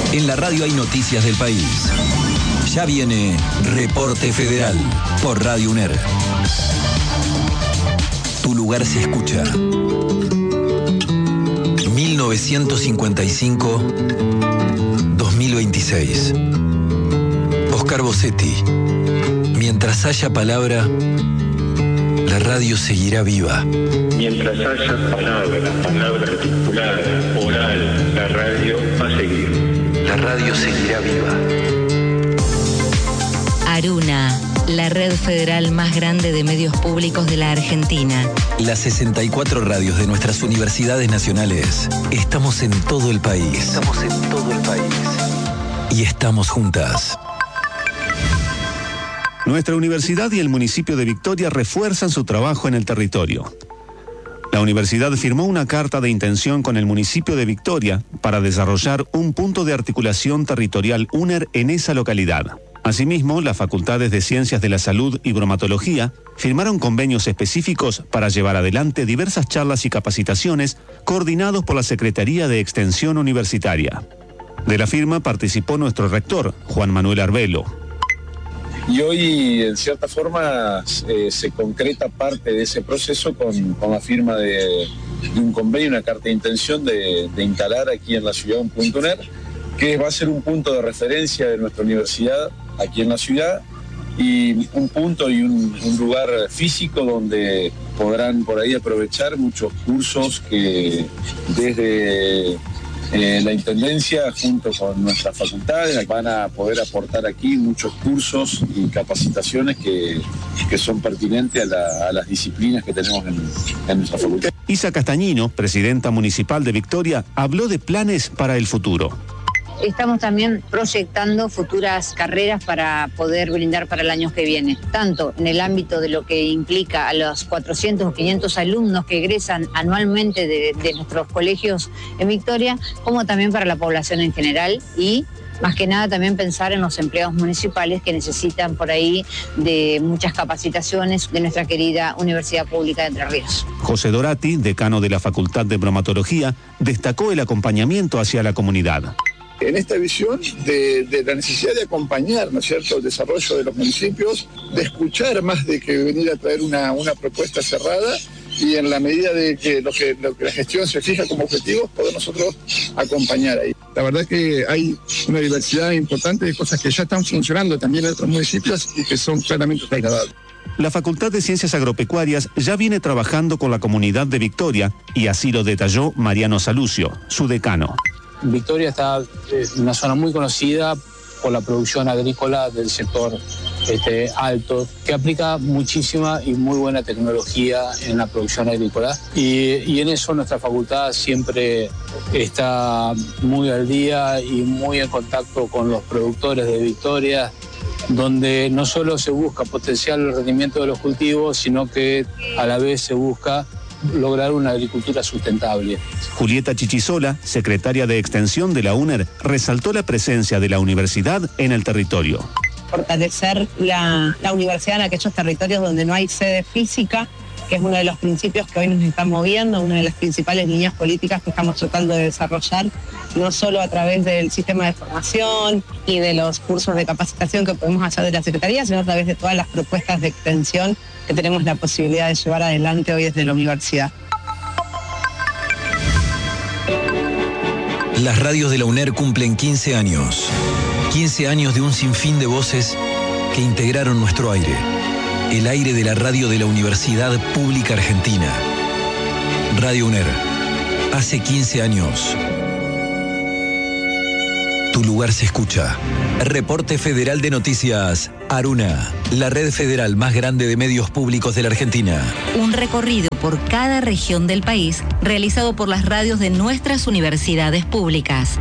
En la radio hay noticias del país. Ya viene Reporte Federal por Radio UNER. Tu lugar se escucha. 1955-2026. Oscar Bossetti. Mientras haya palabra, la radio seguirá viva. Mientras haya palabra articulada, oral, la radio va a seguir. La radio seguirá viva. Aruna, la red federal más grande de medios públicos de la Argentina. Las 64 radios de nuestras universidades nacionales. Estamos en todo el país. Estamos en todo el país. Y estamos juntas. Nuestra universidad y el municipio de Victoria refuerzan su trabajo en el territorio. La universidad firmó una carta de intención con el municipio de Victoria para desarrollar un punto de articulación territorial UNER en esa localidad. Asimismo, las facultades de Ciencias de la Salud y Bromatología firmaron convenios específicos para llevar adelante diversas charlas y capacitaciones coordinados por la Secretaría de Extensión Universitaria. De la firma participó nuestro rector, Juan Manuel Arbelo. Y hoy, en cierta forma, se concreta parte de ese proceso con la firma de un convenio, una carta de intención de instalar aquí en la ciudad un punto UNER, que va a ser un punto de referencia de nuestra universidad aquí en la ciudad, y un punto y un lugar físico donde podrán por ahí aprovechar muchos cursos que desde la Intendencia, junto con nuestras facultades, van a poder aportar aquí muchos cursos y capacitaciones que son pertinentes a las disciplinas que tenemos en nuestra facultad. Isa Castañino, presidenta municipal de Victoria, habló de planes para el futuro. Estamos también proyectando futuras carreras para poder brindar para el año que viene, tanto en el ámbito de lo que implica a los 400 o 500 alumnos que egresan anualmente de nuestros colegios en Victoria, como también para la población en general, y más que nada también pensar en los empleados municipales que necesitan por ahí de muchas capacitaciones de nuestra querida Universidad Pública de Entre Ríos. José Dorati, decano de la Facultad de Bromatología, destacó el acompañamiento hacia la comunidad. En esta visión de la necesidad de acompañar, ¿no es cierto?, el desarrollo de los municipios, de escuchar más de que venir a traer una propuesta cerrada, y en la medida de que lo que la gestión se fija como objetivos, poder nosotros acompañar ahí. La verdad que hay una diversidad importante de cosas que ya están funcionando también en otros municipios y que son claramente agradables. La Facultad de Ciencias Agropecuarias ya viene trabajando con la comunidad de Victoria, y así lo detalló Mariano Salucio, su decano. Victoria está en una zona muy conocida por la producción agrícola del sector alto, que aplica muchísima y muy buena tecnología en la producción agrícola, y en eso nuestra facultad siempre está muy al día y muy en contacto con los productores de Victoria, donde no solo se busca potenciar el rendimiento de los cultivos, sino que a la vez se busca lograr una agricultura sustentable. Julieta Chichisola, secretaria de Extensión de la UNER, resaltó la presencia de la universidad en el territorio. Fortalecer la universidad en aquellos territorios donde no hay sede física, que es uno de los principios que hoy nos están moviendo, una de las principales líneas políticas que estamos tratando de desarrollar, no solo a través del sistema de formación y de los cursos de capacitación que podemos hacer de la Secretaría, sino a través de todas las propuestas de extensión que tenemos la posibilidad de llevar adelante hoy desde la universidad. Las radios de la UNER cumplen 15 años. 15 años de un sinfín de voces que integraron nuestro aire. El aire de la radio de la Universidad Pública Argentina. Radio UNER. Hace 15 años. Tu lugar se escucha. Reporte Federal de Noticias. Aruna, la red federal más grande de medios públicos de la Argentina. Un recorrido por cada región del país realizado por las radios de nuestras universidades públicas.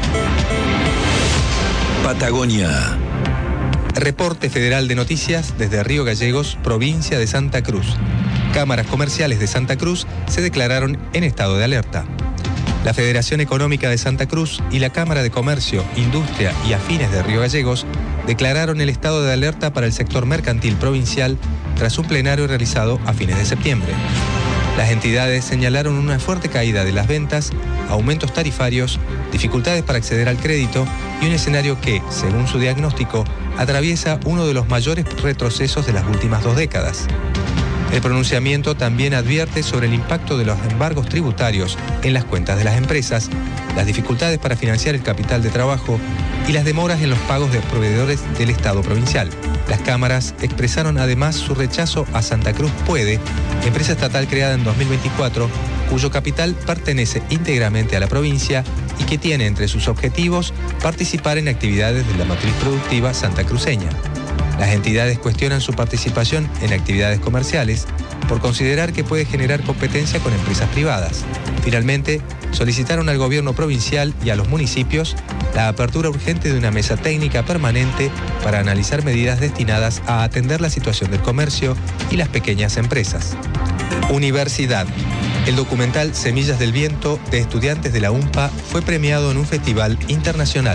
Patagonia. Reporte Federal de Noticias desde Río Gallegos, provincia de Santa Cruz. Cámaras comerciales de Santa Cruz se declararon en estado de alerta. La Federación Económica de Santa Cruz y la Cámara de Comercio, Industria y Afines de Río Gallegos declararon el estado de alerta para el sector mercantil provincial tras un plenario realizado a fines de septiembre. Las entidades señalaron una fuerte caída de las ventas aumentos tarifarios, dificultades para acceder al crédito y un escenario que, según su diagnóstico, atraviesa uno de los mayores retrocesos de las últimas 2 décadas. El pronunciamiento también advierte sobre el impacto de los embargos tributarios en las cuentas de las empresas, las dificultades para financiar el capital de trabajo y las demoras en los pagos de proveedores del Estado provincial. Las cámaras expresaron además su rechazo a Santa Cruz Puede, empresa estatal creada en 2024, cuyo capital pertenece íntegramente a la provincia y que tiene entre sus objetivos participar en actividades de la matriz productiva santacruceña. Las entidades cuestionan su participación en actividades comerciales por considerar que puede generar competencia con empresas privadas. Finalmente, solicitaron al gobierno provincial y a los municipios la apertura urgente de una mesa técnica permanente para analizar medidas destinadas a atender la situación del comercio y las pequeñas empresas. Universidad. El documental Semillas del Viento de estudiantes de la UMPA fue premiado en un festival internacional.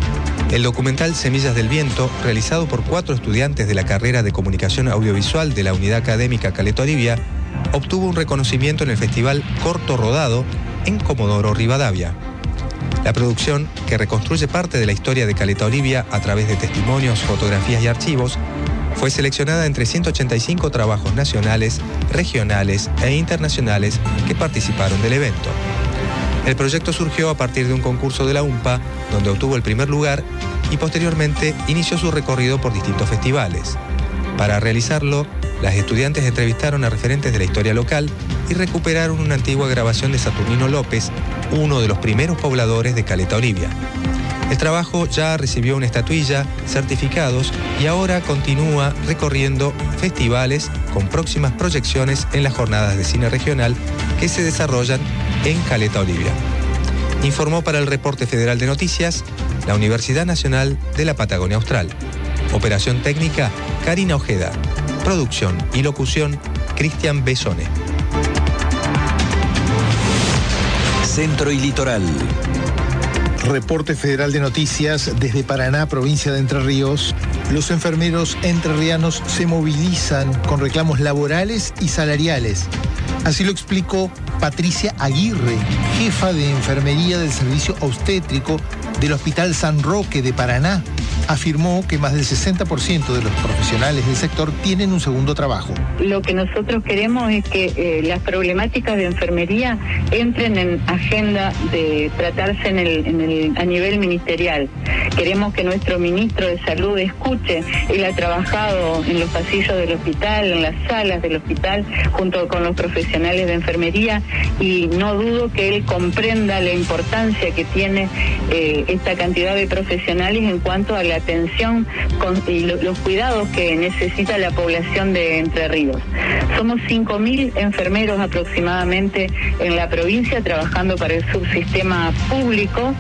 El documental Semillas del Viento, realizado por 4 estudiantes de la carrera de Comunicación Audiovisual de la Unidad Académica Caleta Olivia, obtuvo un reconocimiento en el Festival Corto Rodado en Comodoro Rivadavia. La producción, que reconstruye parte de la historia de Caleta Olivia a través de testimonios, fotografías y archivos, fue seleccionada entre 185 trabajos nacionales, regionales e internacionales que participaron del evento. El proyecto surgió a partir de un concurso de la UMPA, donde obtuvo el primer lugar y posteriormente inició su recorrido por distintos festivales. Para realizarlo, las estudiantes entrevistaron a referentes de la historia local y recuperaron una antigua grabación de Saturnino López, uno de los primeros pobladores de Caleta Olivia. El trabajo ya recibió una estatuilla, certificados y ahora continúa recorriendo festivales con próximas proyecciones en las jornadas de cine regional que se desarrollan en Caleta Olivia. Informó para el Reporte Federal de Noticias la Universidad Nacional de la Patagonia Austral. Operación técnica, Karina Ojeda. Producción y locución, Cristian Besone. Centro y Litoral. Reporte Federal de Noticias desde Paraná, provincia de Entre Ríos. Los enfermeros entrerrianos se movilizan con reclamos laborales y salariales. Así lo explicó Patricia Aguirre, jefa de enfermería del servicio obstétrico del Hospital San Roque de Paraná. Afirmó que más del 60% de los profesionales del sector tienen un segundo trabajo. Lo que nosotros queremos es que las problemáticas de enfermería entren en agenda de tratarse a nivel ministerial. Queremos que nuestro ministro de Salud escuche. Él ha trabajado en los pasillos del hospital, en las salas del hospital, junto con los profesionales de enfermería, y no dudo que él comprenda la importancia que tiene esta cantidad de profesionales en cuanto a la atención y los cuidados que necesita la población de Entre Ríos. Somos 5.000 enfermeros aproximadamente en la provincia trabajando para el subsistema público.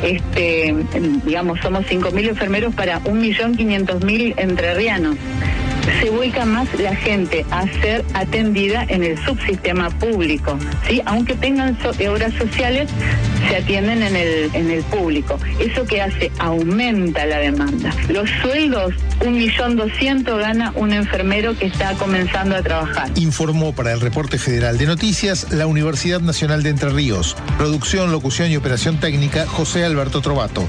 Somos 5.000 enfermeros para 1.500.000 entrerrianos. Se vuelca más la gente a ser atendida en el subsistema público, ¿sí? Aunque tengan obras sociales, se atienden en el público. ¿Eso qué hace? Aumenta la demanda. Los sueldos, 1.200.000 gana un enfermero que está comenzando a trabajar. Informó para el Reporte Federal de Noticias la Universidad Nacional de Entre Ríos. Producción, locución y operación técnica, José Alberto Trovato.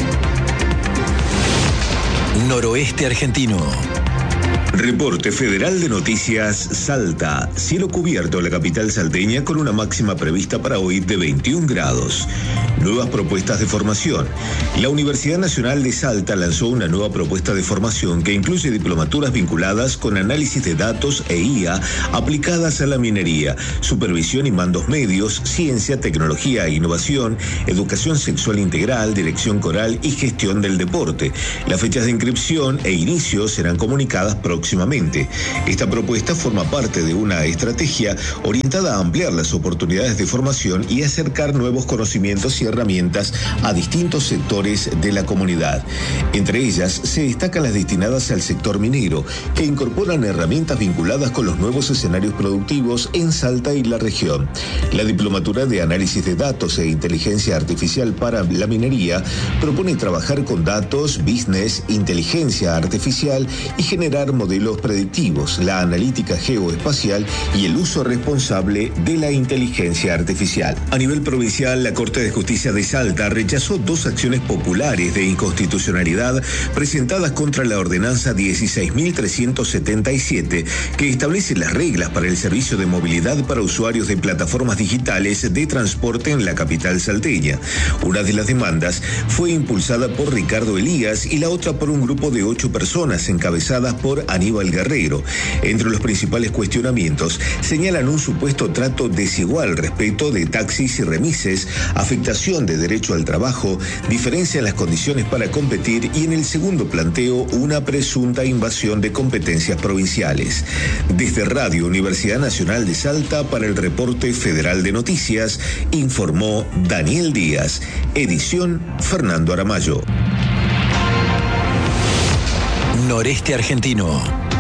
Noroeste argentino. Reporte Federal de Noticias Salta. Cielo cubierto en la capital salteña con una máxima prevista para hoy de 21 grados. Nuevas propuestas de formación. La Universidad Nacional de Salta lanzó una nueva propuesta de formación que incluye diplomaturas vinculadas con análisis de datos e IA aplicadas a la minería, supervisión y mandos medios, ciencia, tecnología e innovación, educación sexual integral, dirección coral y gestión del deporte. Las fechas de inscripción e inicio serán comunicadas próximamente. Esta propuesta forma parte de una estrategia orientada a ampliar las oportunidades de formación y acercar nuevos conocimientos y herramientas a distintos sectores de la comunidad. Entre ellas se destacan las destinadas al sector minero, que incorporan herramientas vinculadas con los nuevos escenarios productivos en Salta y la región. La diplomatura de análisis de datos e inteligencia artificial para la minería propone trabajar con datos, business, inteligencia artificial y generar modelos modelos predictivos, la analítica geoespacial y el uso responsable de la inteligencia artificial. A nivel provincial, la Corte de Justicia de Salta rechazó 2 acciones populares de inconstitucionalidad presentadas contra la ordenanza 16.377, que establece las reglas para el servicio de movilidad para usuarios de plataformas digitales de transporte en la capital salteña. Una de las demandas fue impulsada por Ricardo Elías y la otra por un grupo de 8 personas encabezadas por Aníbal Guerrero. Entre los principales cuestionamientos señalan un supuesto trato desigual respecto de taxis y remises, afectación de derecho al trabajo, diferencia en las condiciones para competir y en el segundo planteo una presunta invasión de competencias provinciales. Desde Radio Universidad Nacional de Salta para el Reporte Federal de Noticias, informó Daniel Díaz, edición Fernando Aramayo. Noreste argentino.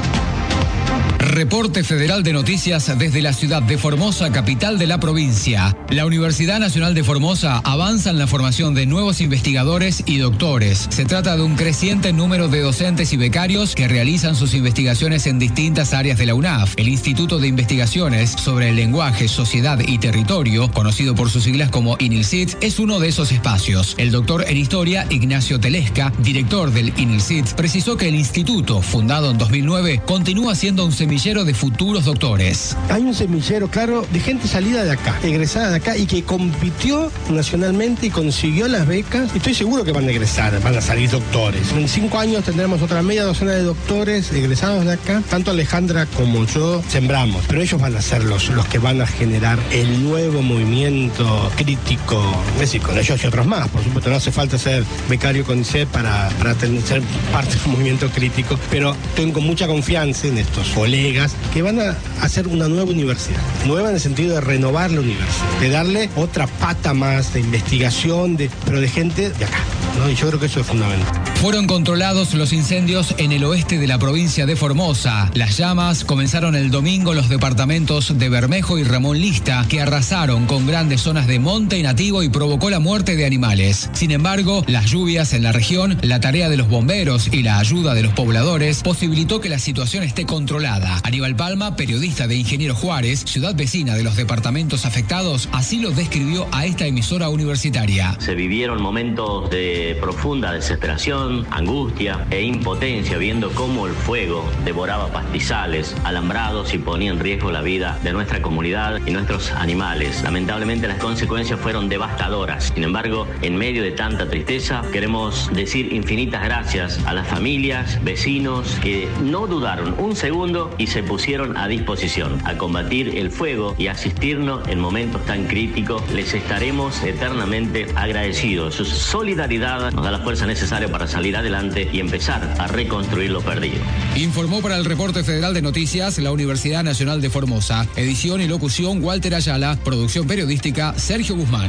Reporte Federal de Noticias desde la ciudad de Formosa, capital de la provincia. La Universidad Nacional de Formosa avanza en la formación de nuevos investigadores y doctores. Se trata de un creciente número de docentes y becarios que realizan sus investigaciones en distintas áreas de la UNAF. El Instituto de Investigaciones sobre el Lenguaje, Sociedad y Territorio, conocido por sus siglas como INILSIT, es uno de esos espacios. El doctor en Historia, Ignacio Telesca, director del INILSIT, precisó que el instituto, fundado en 2009, continúa siendo un semillero de futuros doctores. Hay un semillero, claro, de gente salida de acá, egresada de acá y que compitió nacionalmente y consiguió las becas. Y estoy seguro que van a egresar, van a salir doctores. En 5 años tendremos otra media docena de doctores egresados de acá. Tanto Alejandra como yo sembramos, pero ellos van a ser los que van a generar el nuevo movimiento crítico. Es decir, con ellos y otros más, por supuesto, no hace falta ser becario con ICE para ser parte del movimiento crítico, pero tengo mucha confianza en estos colegas que van a hacer una nueva universidad, nueva en el sentido de renovar la universidad, de darle otra pata más de investigación, pero de gente de acá, ¿no? Y yo creo que eso es fundamental. Fueron controlados los incendios en el oeste de la provincia de Formosa. Las llamas comenzaron el domingo en los departamentos de Bermejo y Ramón Lista, que arrasaron con grandes zonas de monte nativo y provocó la muerte de animales. Sin embargo, las lluvias en la región, la tarea de los bomberos y la ayuda de los pobladores posibilitó que la situación esté controlada. Aníbal Palma, periodista de Ingeniero Juárez, ciudad vecina de los departamentos afectados, así lo describió a esta emisora universitaria. Se vivieron momentos de profunda desesperación, angustia e impotencia viendo cómo el fuego devoraba pastizales, alambrados y ponía en riesgo la vida de nuestra comunidad y nuestros animales. Lamentablemente las consecuencias fueron devastadoras. Sin embargo, en medio de tanta tristeza, queremos decir infinitas gracias a las familias, vecinos que no dudaron un segundo y se pusieron a disposición a combatir el fuego y asistirnos en momentos tan críticos. Les estaremos eternamente agradecidos. Su solidaridad nos da la fuerza necesaria para salir adelante y empezar a reconstruir lo perdido. Informó para el Reporte Federal de Noticias la Universidad Nacional de Formosa. Edición y locución Walter Ayala. Producción periodística Sergio Guzmán.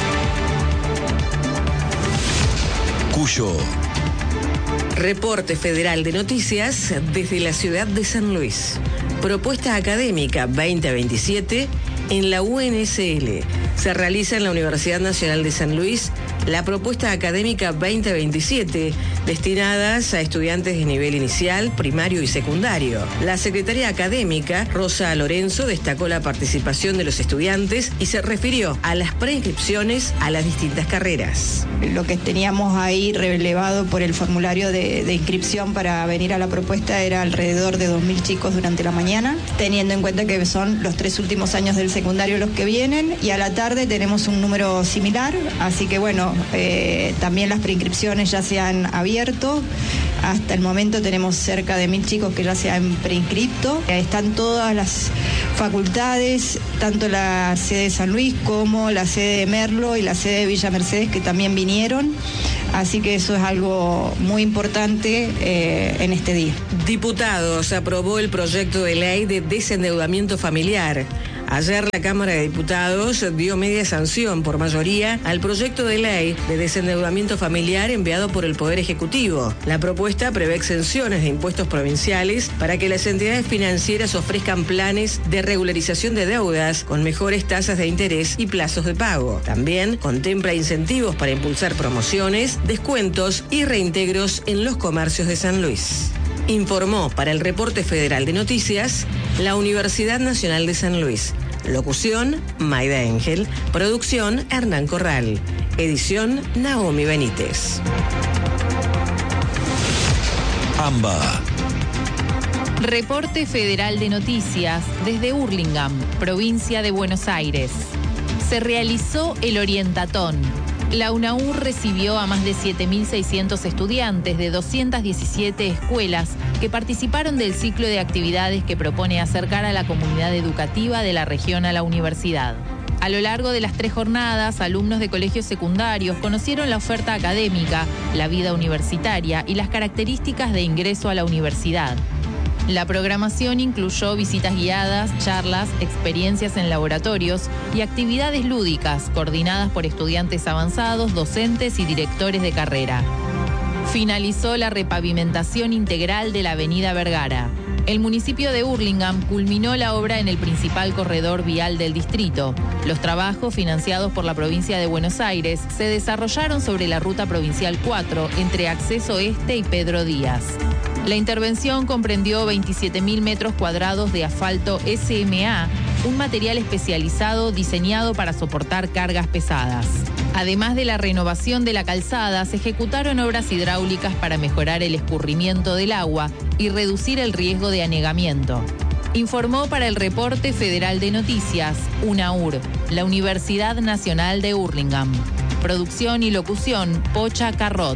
Cuyo. Reporte Federal de Noticias desde la ciudad de San Luis. Propuesta académica 2027 en la UNSL. Se realiza en la Universidad Nacional de San Luis la propuesta académica 2027, destinadas a estudiantes de nivel inicial, primario y secundario. La secretaria académica, Rosa Lorenzo, destacó la participación de los estudiantes y se refirió a las preinscripciones a las distintas carreras. Lo que teníamos ahí relevado por el formulario de inscripción para venir a la propuesta era alrededor de 2.000 chicos durante la mañana, teniendo en cuenta que son los 3 últimos años del secundario los que vienen, y a la tarde tenemos un número similar, así que bueno, también las preinscripciones ya se han abierto. Hasta el momento tenemos cerca de 1.000 chicos que ya se han preinscripto. Están todas las facultades, tanto la sede de San Luis como la sede de Merlo y la sede de Villa Mercedes, que también vinieron. Así que eso es algo muy importante en este día. Diputados aprobó el proyecto de ley de desendeudamiento familiar. Ayer la Cámara de Diputados dio media sanción por mayoría al proyecto de ley de desendeudamiento familiar enviado por el Poder Ejecutivo. La propuesta prevé exenciones de impuestos provinciales para que las entidades financieras ofrezcan planes de regularización de deudas con mejores tasas de interés y plazos de pago. También contempla incentivos para impulsar promociones, descuentos y reintegros en los comercios de San Luis. Informó para el Reporte Federal de Noticias la Universidad Nacional de San Luis. Locución, Maida Engel. Producción, Hernán Corral. Edición, Naomi Benítez. AMBA. Reporte Federal de Noticias desde Hurlingham, provincia de Buenos Aires. Se realizó el Orientatón. La UNAUR recibió a más de 7.600 estudiantes de 217 escuelas que participaron del ciclo de actividades que propone acercar a la comunidad educativa de la región a la universidad. A lo largo de las 3 jornadas, alumnos de colegios secundarios conocieron la oferta académica, la vida universitaria y las características de ingreso a la universidad. La programación incluyó visitas guiadas, charlas, experiencias en laboratorios y actividades lúdicas coordinadas por estudiantes avanzados, docentes y directores de carrera. Finalizó la repavimentación integral de la avenida Vergara. El municipio de Hurlingham culminó la obra en el principal corredor vial del distrito. Los trabajos, financiados por la provincia de Buenos Aires, se desarrollaron sobre la ruta provincial 4 entre Acceso Este y Pedro Díaz. La intervención comprendió 27.000 metros cuadrados de asfalto SMA, un material especializado diseñado para soportar cargas pesadas. Además de la renovación de la calzada, se ejecutaron obras hidráulicas para mejorar el escurrimiento del agua y reducir el riesgo de anegamiento. Informó para el Reporte Federal de Noticias, UNAUR, la Universidad Nacional de Hurlingham. Producción y locución, Pocha Carrot.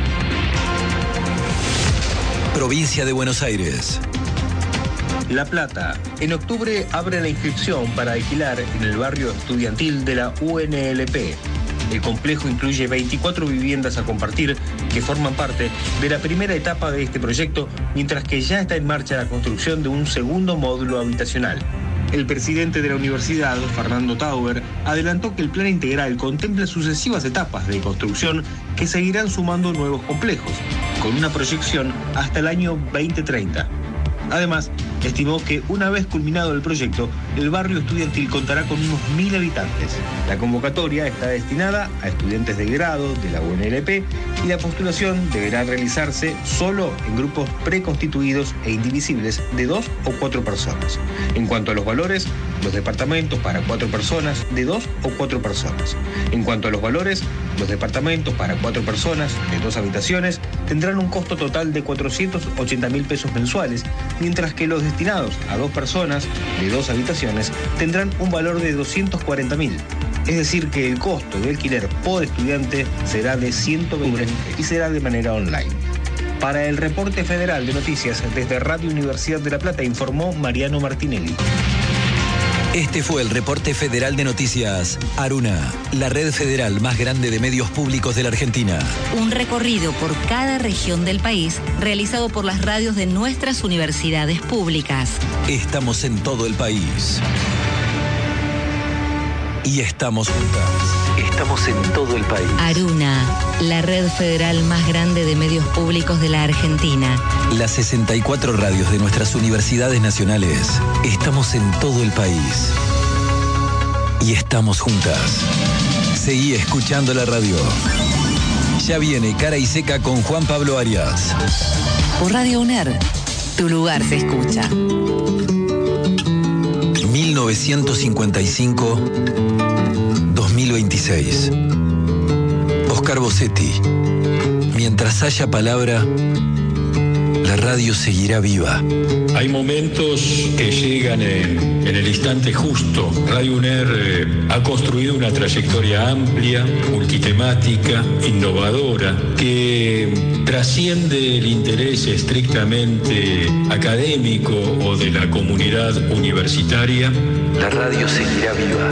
Provincia de Buenos Aires. La Plata. En octubre abre la inscripción para alquilar en el barrio estudiantil de la UNLP. El complejo incluye 24 viviendas a compartir que forman parte de la primera etapa de este proyecto, mientras que ya está en marcha la construcción de un segundo módulo habitacional. El presidente de la universidad, Fernando Tauber, adelantó que el plan integral contempla sucesivas etapas de construcción que seguirán sumando nuevos complejos, con una proyección hasta el año 2030. Además, estimó que una vez culminado el proyecto, el barrio estudiantil contará con unos 1.000 habitantes. La convocatoria está destinada a estudiantes de grado de la UNLP y la postulación deberá realizarse solo en grupos preconstituidos e indivisibles de 2 o 4 personas. En cuanto a los valores, los departamentos para 4 personas de 2 o 4 personas. En cuanto a los valores, los departamentos para 4 personas de 2 habitaciones tendrán un costo total de 480.000 pesos mensuales, mientras que los destinados a 2 personas de 2 habitaciones tendrán un valor de 240.000. Es decir, que el costo de alquiler por estudiante será de 120 y será de manera online. Para el Reporte Federal de Noticias desde Radio Universidad de La Plata informó Mariano Martinelli. Este fue el Reporte Federal de Noticias Aruna, la red federal más grande de medios públicos de la Argentina. Un recorrido por cada región del país realizado por las radios de nuestras universidades públicas. Estamos en todo el país. Y estamos juntas. Estamos en todo el país. Aruna, la red federal más grande de medios públicos de la Argentina. Las 64 radios de nuestras universidades nacionales. Estamos en todo el país. Y estamos juntas. Seguí escuchando la radio. Ya viene Cara y Seca con Juan Pablo Arias. Por Radio UNER, tu lugar se escucha. 1955-2026. Oscar Bossetti. Mientras haya palabra, la radio seguirá viva. Hay momentos que llegan en el instante justo. Radio UNER ha construido una trayectoria amplia, multitemática, innovadora, que trasciende el interés estrictamente académico o de la comunidad universitaria. La radio seguirá viva.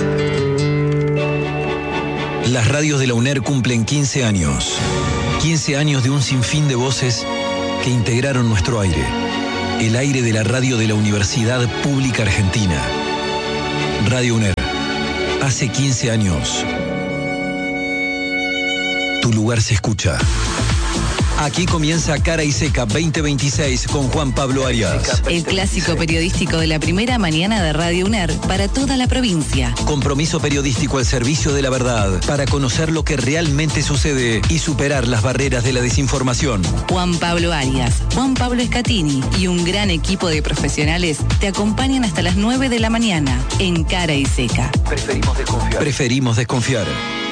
Las radios de la UNER cumplen 15 años. 15 años de un sinfín de voces que integraron nuestro aire. El aire de la radio de la Universidad Pública Argentina. Radio UNER. Hace 15 años. Tu lugar se escucha. Aquí comienza Cara y Seca 2026 con Juan Pablo Arias. El clásico periodístico de la primera mañana de Radio UNER para toda la provincia. Compromiso periodístico al servicio de la verdad para conocer lo que realmente sucede y superar las barreras de la desinformación. Juan Pablo Arias, Juan Pablo Escatini y un gran equipo de profesionales te acompañan hasta las 9 de la mañana en Cara y Seca. Preferimos desconfiar.